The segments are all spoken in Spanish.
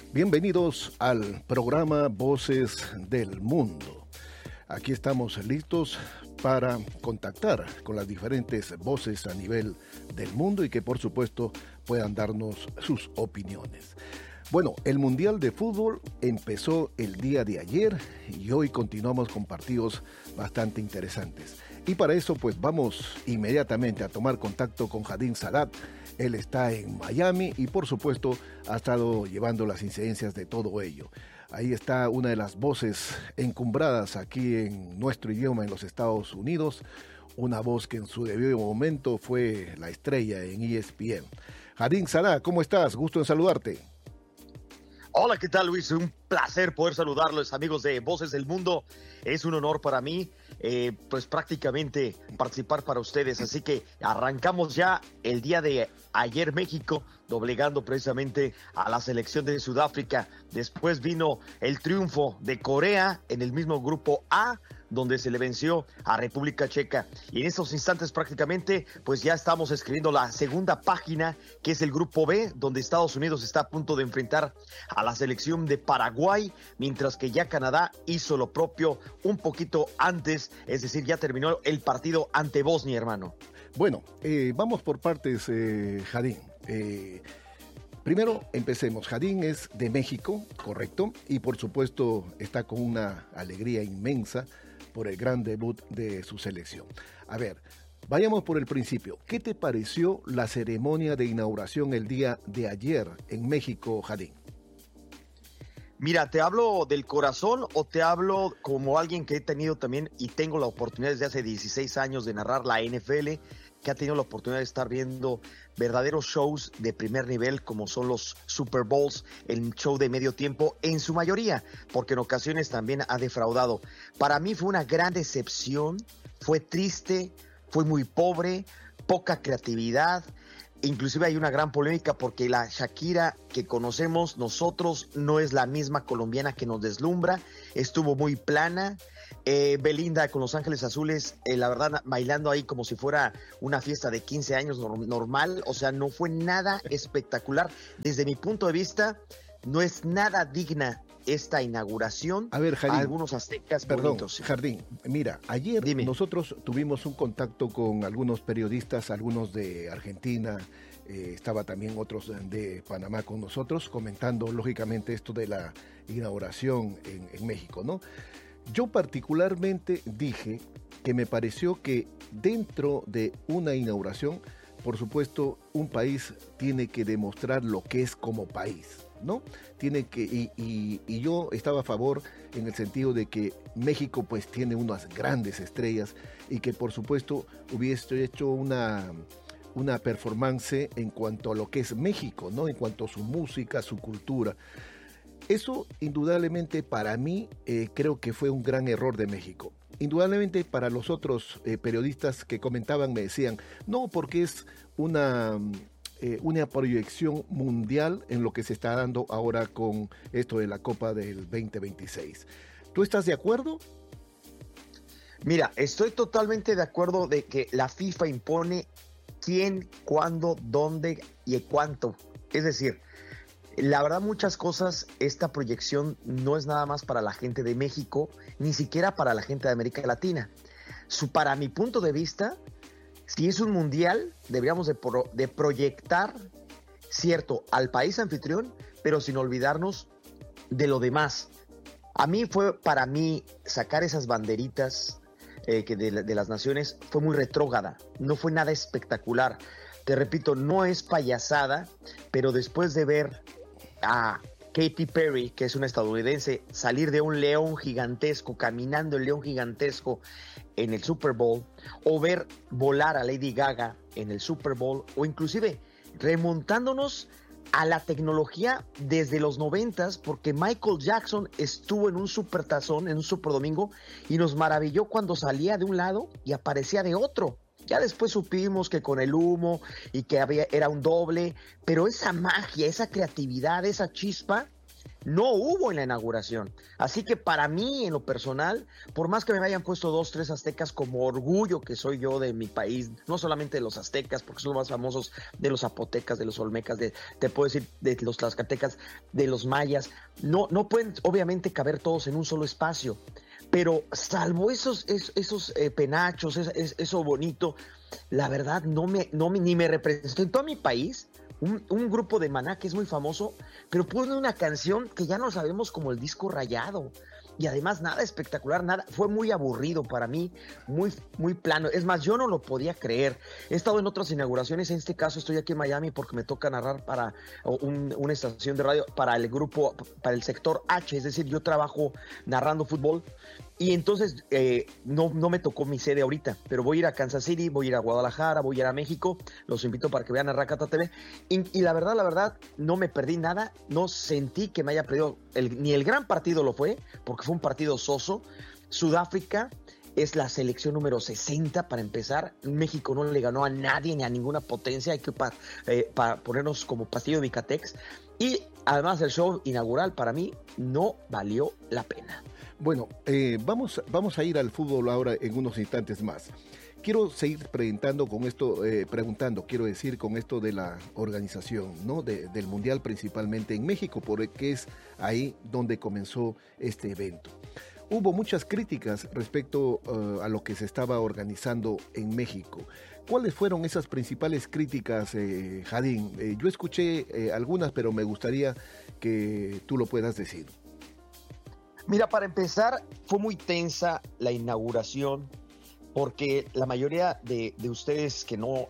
Bienvenidos al programa Voces del Mundo. Aquí estamos listos para contactar con las diferentes voces a nivel del mundo y que por supuesto puedan darnos sus opiniones. Bueno, el Mundial de Fútbol empezó el día de ayer y hoy continuamos con partidos bastante interesantes. Y para eso pues vamos inmediatamente a tomar contacto con Jadin Salat. Él está en Miami y por supuesto ha estado llevando las incidencias de todo ello. Ahí está una de las voces encumbradas aquí en nuestro idioma en los Estados Unidos, una voz que en su debido momento fue la estrella en ESPN. Jadin Salat, ¿cómo estás? Gusto en saludarte. Hola, ¿qué tal, Luis? Un placer poder saludarlos, amigos de Voces del Mundo. Es un honor para mí, pues prácticamente participar para ustedes. Así que arrancamos ya el día de ayer México, doblegando precisamente a la selección de Sudáfrica. Después vino el triunfo de Corea en el mismo grupo A, donde se le venció a República Checa. Y en estos instantes prácticamente, pues ya estamos escribiendo la segunda página, que es el grupo B, donde Estados Unidos está a punto de enfrentar a la selección de Paraguay, mientras que ya Canadá hizo lo propio un poquito antes, es decir, ya terminó el partido ante Bosnia, hermano. Bueno, vamos por partes, Jadin. Primero empecemos. Jadin es de México, correcto, y por supuesto está con una alegría inmensa por el gran debut de su selección. A ver, vayamos por el principio. ¿Qué te pareció la ceremonia de inauguración el día de ayer en México, Jadin? Mira, ¿te hablo del corazón o te hablo como alguien que he tenido también y tengo la oportunidad desde hace 16 años de narrar la NFL, que ha tenido la oportunidad de estar viendo verdaderos shows de primer nivel como son los Super Bowls, el show de medio tiempo en su mayoría, porque en ocasiones también ha defraudado? Para mí fue una gran decepción, fue triste, fue muy pobre, poca creatividad. Inclusive hay una gran polémica porque la Shakira que conocemos nosotros no es la misma colombiana que nos deslumbra, estuvo muy plana. Belinda con Los Ángeles Azules, la verdad, bailando ahí como si fuera una fiesta de 15 años normal, o sea, no fue nada espectacular. Desde mi punto de vista, no es nada digna esta inauguración. A ver, Jadin, algunos aztecas perdón, bonitos. Jadin, mira, ayer Dime. nosotros tuvimos un contacto con algunos periodistas, algunos de Argentina, estaba también otros de Panamá con nosotros, comentando lógicamente esto de la inauguración en México, ¿no? Yo particularmente dije que me pareció que dentro de una inauguración, por supuesto, un país tiene que demostrar lo que es como país, ¿no? Tiene que, y yo estaba a favor en el sentido de que México pues tiene unas grandes estrellas y que por supuesto hubiese hecho una performance en cuanto a lo que es México, ¿no? En cuanto a su música, su cultura. Eso indudablemente para mí creo que fue un gran error de México. Indudablemente para los otros periodistas que comentaban me decían, no, porque es una proyección mundial en lo que se está dando ahora con esto de la Copa del 2026. ¿Tú estás de acuerdo? Mira, estoy totalmente de acuerdo de que la FIFA impone quién, cuándo, dónde y cuánto. Es decir, la verdad, muchas cosas, esta proyección no es nada más para la gente de México, ni siquiera para la gente de América Latina. Para mi punto de vista, si es un mundial, deberíamos de proyectar, cierto, al país anfitrión, pero sin olvidarnos de lo demás. Para mí, sacar esas banderitas que de las naciones fue muy retrógrada, no fue nada espectacular. Te repito, no es payasada, pero después de ver a Katy Perry, que es una estadounidense, salir de un león gigantesco, caminando el león gigantesco en el Super Bowl, o ver volar a Lady Gaga en el Super Bowl, o inclusive remontándonos a la tecnología desde los 90s, porque Michael Jackson estuvo en un supertazón, en un super domingo, y nos maravilló cuando salía de un lado y aparecía de otro. Ya después supimos que con el humo y que era un doble, pero esa magia, esa creatividad, esa chispa no hubo en la inauguración. Así que para mí, en lo personal, por más que me hayan puesto 2, 3 aztecas como orgullo que soy yo de mi país, no solamente de los aztecas, porque son los más famosos, de los zapotecas, de los olmecas, te puedo decir de los tlaxcaltecas, de los mayas, no pueden obviamente caber todos en un solo espacio. Pero salvo esos penachos, eso bonito, la verdad ni me representó a mi país. Un grupo de Maná que es muy famoso, pero pone una canción que ya no sabemos como el disco rayado. Y además nada espectacular, nada, fue muy aburrido para mí, muy, muy plano. Es más, yo no lo podía creer. He estado en otras inauguraciones, en este caso estoy aquí en Miami porque me toca narrar para una estación de radio, para el grupo, para el sector H, es decir, yo trabajo narrando fútbol. Y entonces no me tocó mi sede ahorita, pero voy a ir a Kansas City, voy a ir a Guadalajara, voy a ir a México, los invito para que vean a Rakata TV. Y la verdad, no me perdí nada, no sentí que me haya perdido, ni el gran partido lo fue, porque fue un partido soso. Sudáfrica es la selección número 60 para empezar. México no le ganó a nadie ni a ninguna potencia, hay que ponernos como pastillo de Vicatex. Y además el show inaugural para mí no valió la pena. Bueno, vamos a ir al fútbol ahora en unos instantes más. Quiero seguir preguntando con esto de la organización, ¿no? Del Mundial, principalmente en México, porque es ahí donde comenzó este evento. Hubo muchas críticas respecto a lo que se estaba organizando en México. ¿Cuáles fueron esas principales críticas, Jadín? Yo escuché algunas, pero me gustaría que tú lo puedas decir. Mira, para empezar, fue muy tensa la inauguración porque la mayoría de ustedes que no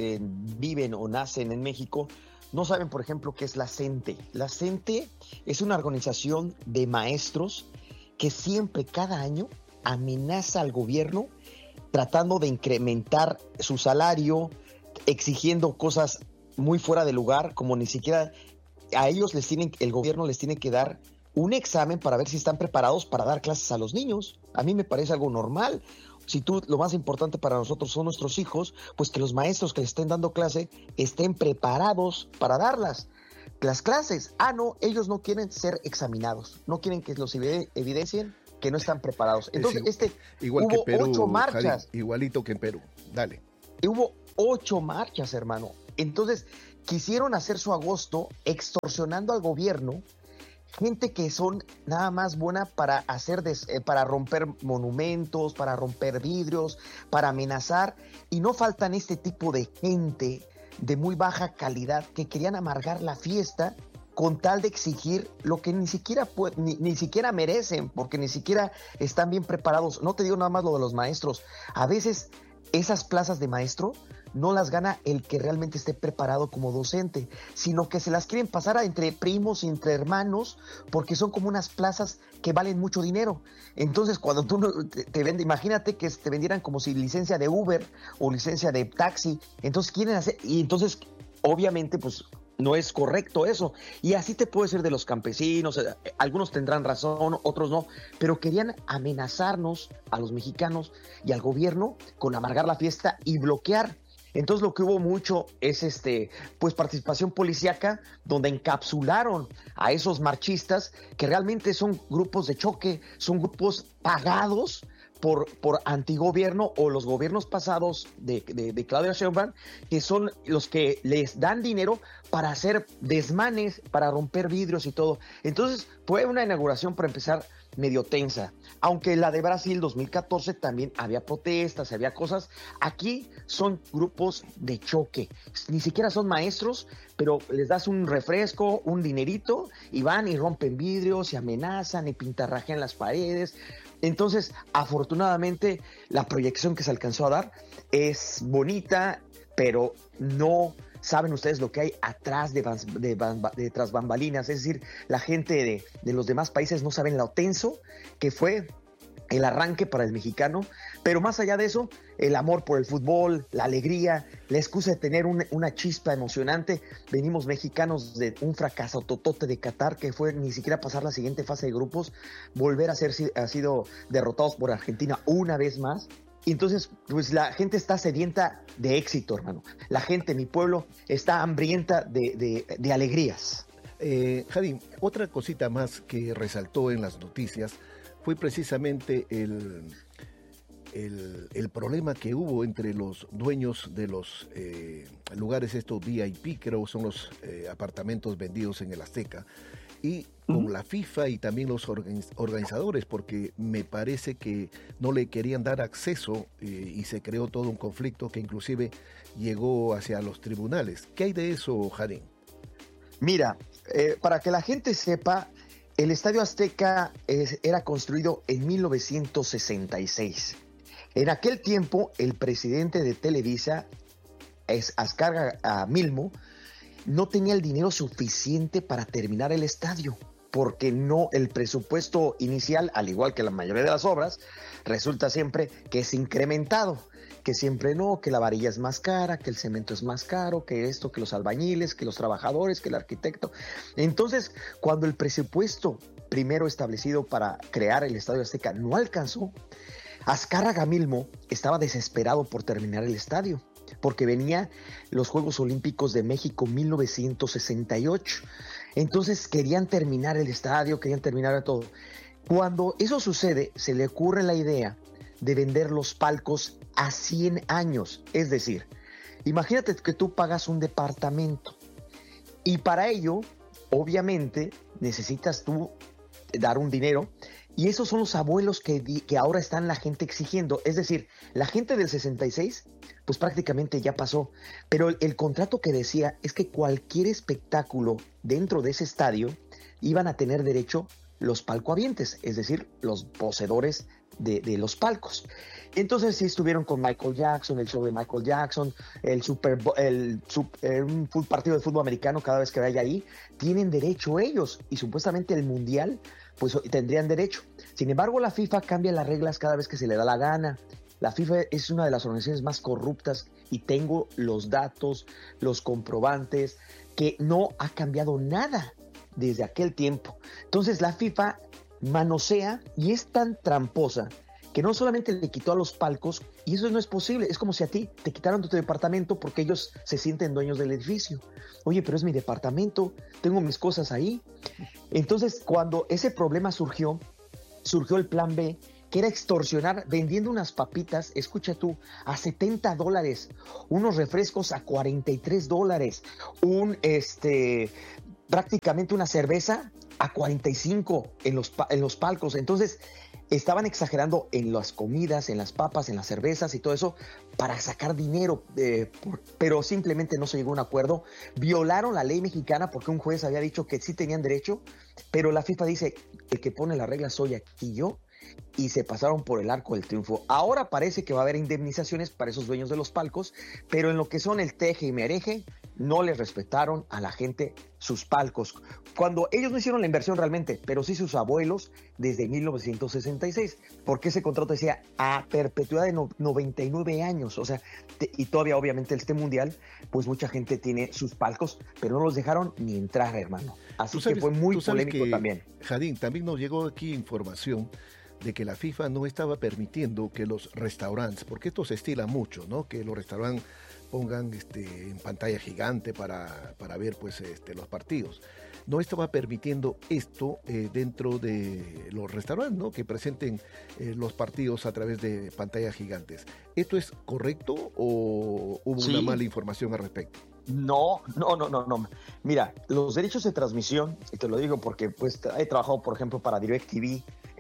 viven o nacen en México no saben, por ejemplo, qué es la CENTE. La CENTE es una organización de maestros que siempre, cada año, amenaza al gobierno tratando de incrementar su salario, exigiendo cosas muy fuera de lugar, como ni siquiera a ellos el gobierno les tiene que dar un examen para ver si están preparados para dar clases a los niños. A mí me parece algo normal. Si lo más importante para nosotros son nuestros hijos, pues que los maestros que les estén dando clase estén preparados para darlas. Las clases, no, ellos no quieren ser examinados, no quieren que los evidencien que no están preparados. Entonces, igual hubo que Perú, 8 marchas. Javi, igualito que en Perú, dale. Hubo 8 marchas, hermano. Entonces, quisieron hacer su agosto extorsionando al gobierno, gente que son nada más buena para para romper monumentos, para romper vidrios, para amenazar, y no faltan este tipo de gente de muy baja calidad que querían amargar la fiesta con tal de exigir lo que ni siquiera merecen, porque ni siquiera están bien preparados. No te digo nada más lo de los maestros. A veces esas plazas de maestro no las gana el que realmente esté preparado como docente, sino que se las quieren pasar entre primos, entre hermanos, porque son como unas plazas que valen mucho dinero. Entonces, cuando tú te vendes, imagínate que te vendieran como si licencia de Uber o licencia de taxi, entonces quieren hacer, y entonces, obviamente, pues no es correcto eso. Y así te puedo decir de los campesinos, algunos tendrán razón, otros no, pero querían amenazarnos a los mexicanos y al gobierno con amargar la fiesta y bloquear. Entonces lo que hubo mucho es pues participación policíaca, donde encapsularon a esos marchistas que realmente son grupos de choque, son grupos pagados por antigobierno o los gobiernos pasados de Claudia Sheinbaum, que son los que les dan dinero para hacer desmanes, para romper vidrios y todo. Entonces fue una inauguración, para empezar, medio tensa, aunque la de Brasil 2014 también había protestas, había cosas. Aquí son grupos de choque, ni siquiera son maestros, pero les das un refresco, un dinerito y van y rompen vidrios y amenazan y pintarrajean las paredes. Entonces, afortunadamente, la proyección que se alcanzó a dar es bonita, pero no saben ustedes lo que hay atrás de tras bambalinas. Es decir, la gente de los demás países no saben lo tenso que fue el arranque para el mexicano, pero más allá de eso, el amor por el fútbol, la alegría, la excusa de tener una chispa emocionante. Venimos mexicanos de un fracaso totote de Qatar, que fue ni siquiera pasar la siguiente fase de grupos, volver a sido derrotados por Argentina una vez más. Y entonces, pues la gente está sedienta de éxito, hermano. La gente, mi pueblo, está hambrienta de alegrías. Jadín, otra cosita más que resaltó en las noticias fue precisamente el problema que hubo entre los dueños de los lugares estos VIP, creo son los apartamentos vendidos en el Azteca, y con la FIFA y también los organizadores, porque me parece que no le querían dar acceso y se creó todo un conflicto que inclusive llegó hacia los tribunales. ¿Qué hay de eso, Jadín? Mira, para que la gente sepa, el Estadio Azteca era construido en 1966. En aquel tiempo, el presidente de Televisa, Ascar Gamilmo, no tenía el dinero suficiente para terminar el estadio, porque no, el presupuesto inicial, al igual que la mayoría de las obras, resulta siempre que es incrementado, que siempre no, que la varilla es más cara, que el cemento es más caro, que esto, que los albañiles, que los trabajadores, que el arquitecto. Entonces, cuando el presupuesto primero establecido para crear el Estadio Azteca no alcanzó, Ascar Gamilmo estaba desesperado por terminar el estadio, porque venía los Juegos Olímpicos de México 1968. Entonces querían terminar el estadio, querían terminar todo. Cuando eso sucede, se le ocurre la idea de vender los palcos a 100 años. Es decir, imagínate que tú pagas un departamento y para ello, obviamente, necesitas tú dar un dinero. Y esos son los abuelos que ahora están la gente exigiendo. Es decir, la gente del 66, pues prácticamente ya pasó. Pero el contrato que decía es que cualquier espectáculo dentro de ese estadio iban a tener derecho los palcohabientes, es decir, los poseedores de los palcos. Entonces sí estuvieron con Michael Jackson, el show de Michael Jackson, un partido de fútbol americano cada vez que vaya ahí, tienen derecho ellos y supuestamente el mundial pues tendrían derecho. Sin embargo, la FIFA cambia las reglas cada vez que se le da la gana. La FIFA es una de las organizaciones más corruptas y tengo los datos, los comprobantes, que no ha cambiado nada desde aquel tiempo. Entonces la FIFA manosea y es tan tramposa que no solamente le quitó a los palcos, y eso no es posible, es como si a ti te quitaron tu departamento porque ellos se sienten dueños del edificio. Oye, pero es mi departamento, tengo mis cosas ahí. Entonces, cuando ese problema surgió el plan B, que era extorsionar vendiendo unas papitas, escucha tú, a $70, unos refrescos a $43, prácticamente una cerveza a 45 en los palcos. Entonces estaban exagerando en las comidas, en las papas, en las cervezas y todo eso para sacar dinero, pero simplemente no se llegó a un acuerdo. Violaron la ley mexicana porque un juez había dicho que sí tenían derecho, pero la FIFA dice, el que pone las reglas soy aquí yo, y se pasaron por el arco del triunfo. Ahora parece que va a haber indemnizaciones para esos dueños de los palcos, pero en lo que son el teje y mereje, no les respetaron a la gente sus palcos, cuando ellos no hicieron la inversión realmente, pero sí sus abuelos desde 1966, porque ese contrato decía a perpetuidad de 99 años, o sea, y todavía obviamente este mundial, pues mucha gente tiene sus palcos, pero no los dejaron ni entrar, hermano. Así que fue muy polémico también. Jadín, también nos llegó aquí información de que la FIFA no estaba permitiendo que los restaurantes, porque esto se estila mucho, ¿no? Que los restaurantes pongan en pantalla gigante para ver pues los partidos. No estaba permitiendo esto dentro de los restaurantes, ¿no? Que presenten los partidos a través de pantallas gigantes. ¿Esto es correcto o hubo una mala información al respecto? No. Mira, los derechos de transmisión, y te lo digo porque pues he trabajado, por ejemplo, para DirecTV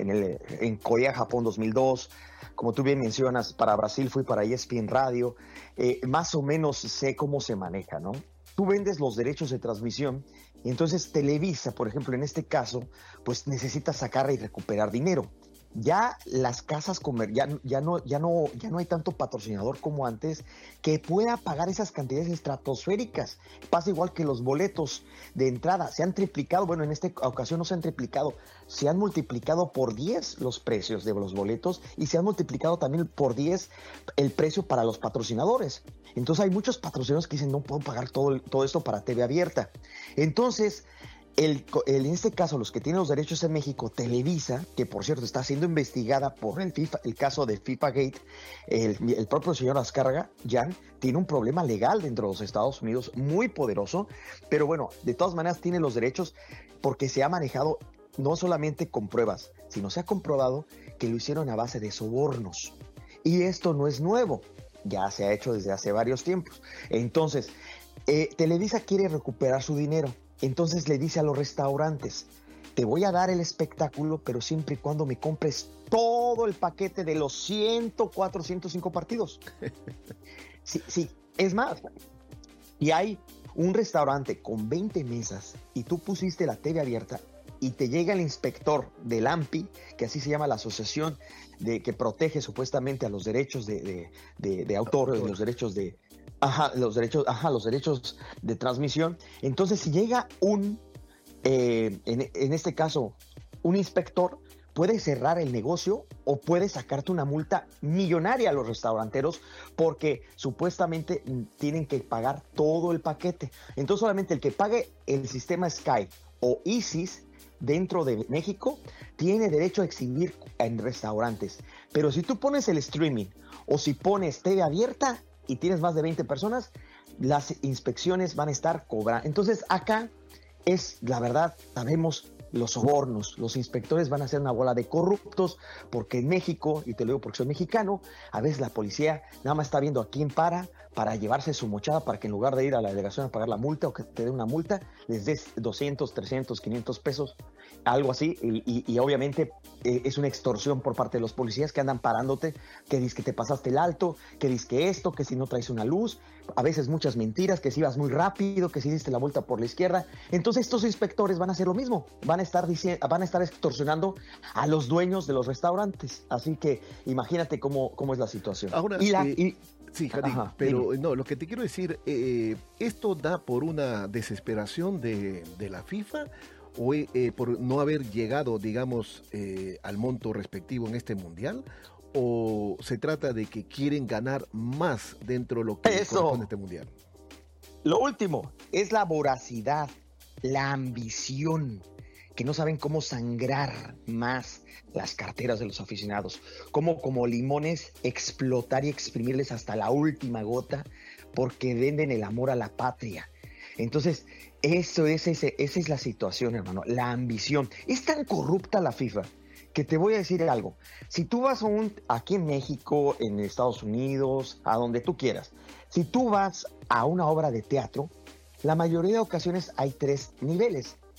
en Corea, Japón 2002. Como tú bien mencionas, para Brasil fui para ESPN Radio. Más o menos sé cómo se maneja, ¿no? Tú vendes los derechos de transmisión y entonces Televisa, por ejemplo, en este caso, pues necesita sacar y recuperar dinero. Ya las casas ya no hay tanto patrocinador como antes que pueda pagar esas cantidades estratosféricas. Pasa igual que los boletos de entrada se han triplicado, bueno, en esta ocasión no se han triplicado, se han multiplicado por 10 los precios de los boletos y se han multiplicado también por 10 el precio para los patrocinadores. Entonces hay muchos patrocinadores que dicen no puedo pagar todo esto para TV abierta. Entonces En este caso, los que tienen los derechos en México, Televisa, que por cierto está siendo investigada por el FIFA, el caso de FIFA Gate, el propio señor Azcárraga, Jan, tiene un problema legal dentro de los Estados Unidos muy poderoso, pero bueno, de todas maneras tiene los derechos porque se ha manejado no solamente con pruebas, sino se ha comprobado que lo hicieron a base de sobornos. Y esto no es nuevo, ya se ha hecho desde hace varios tiempos. Entonces, Televisa quiere recuperar su dinero. Entonces le dice a los restaurantes, te voy a dar el espectáculo, pero siempre y cuando me compres todo el paquete de los 104, 105 partidos. Sí, es más, y hay un restaurante con 20 mesas y tú pusiste la TV abierta y te llega el inspector del AMPI, que así se llama la asociación que protege supuestamente a los derechos de autor, los derechos de... los derechos de transmisión. Entonces, si llega en este caso, un inspector, puede cerrar el negocio o puede sacarte una multa millonaria a los restauranteros porque supuestamente tienen que pagar todo el paquete. Entonces, solamente el que pague el sistema Sky o Isis dentro de México tiene derecho a exhibir en restaurantes. Pero si tú pones el streaming o si pones TV abierta y tienes más de 20 personas, las inspecciones van a estar cobrando. Entonces acá es, la verdad, sabemos los sobornos, los inspectores van a ser una bola de corruptos, porque en México, y te lo digo porque soy mexicano, a veces la policía nada más está viendo a quién para llevarse su mochada, para que en lugar de ir a la delegación a pagar la multa o que te den una multa, les des 200, 300, 500 pesos, algo así, y obviamente es una extorsión por parte de los policías que andan parándote, que dices que te pasaste el alto, que dices que esto, que si no traes una luz, a veces muchas mentiras, que si ibas muy rápido, que si diste la vuelta por la izquierda. Entonces estos inspectores van a hacer lo mismo, van a estar extorsionando a los dueños de los restaurantes. Así que imagínate cómo es la situación. Ahora, sí, Jadín, pero dime. No, lo que te quiero decir, ¿esto da por una desesperación de la FIFA o por no haber llegado, digamos, al monto respectivo en este mundial? ¿O se trata de que quieren ganar más dentro de lo que corresponde a este mundial? Lo último es la voracidad, la ambición, que no saben cómo sangrar más las carteras de los aficionados, cómo como limones explotar y exprimirles hasta la última gota, porque venden el amor a la patria. Entonces, esa es la situación, hermano, la ambición. Es tan corrupta la FIFA que te voy a decir algo. Si tú vas aquí en México, en Estados Unidos, a donde tú quieras, si tú vas a una obra de teatro, la mayoría de ocasiones hay 3 niveles.